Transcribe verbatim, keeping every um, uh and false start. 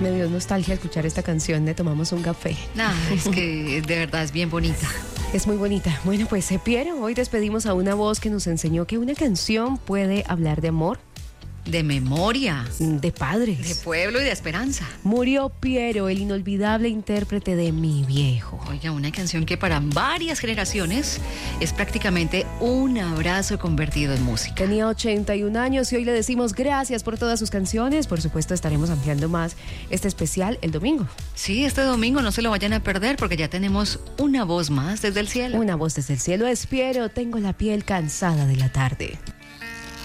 Me dio nostalgia escuchar esta canción de Tomamos un café. Nah, es que de verdad es bien bonita. Es muy bonita. Bueno, pues, eh, Piero, hoy despedimos a una voz que nos enseñó que una canción puede hablar de amor, De memoria, de padres. de pueblo y de esperanza. Murió Piero, el inolvidable intérprete de Mi Viejo. Oiga, una canción que para varias generaciones es prácticamente un abrazo convertido en música. Tenía ochenta y un años y hoy le decimos gracias por todas sus canciones. Por supuesto, estaremos ampliando más este especial el domingo. Sí, este domingo no se lo vayan a perder porque ya tenemos una voz más desde el cielo. Una voz desde el cielo es Piero, tengo la piel cansada de la tarde.